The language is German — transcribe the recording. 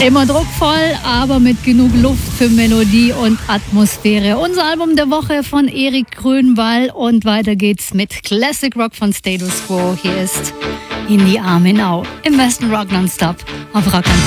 Immer druckvoll, aber mit genug Luft für Melodie und Atmosphäre. Unser Album der Woche von Erik Grönwall und weiter geht's mit Classic Rock von Status Quo. Hier ist In die Arme Now im Westen Rock Nonstop auf Rock